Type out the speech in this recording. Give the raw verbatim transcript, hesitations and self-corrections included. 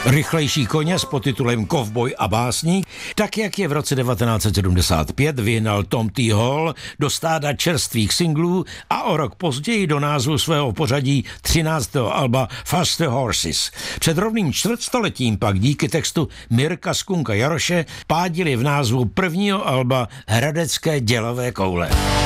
Rychlejší koně s podtitulem Kovboj a básník, tak jak je v roce devatenáct set sedmdesát pět vyhnal Tom T. Hall do stáda čerstvých singlů a o rok později do názvu svého pořadí třináctého alba Faster Horses. Před rovným čtvrtstoletím pak díky textu Mirka Skunka Jaroše pádili v názvu prvního alba Hradecké dělové koule.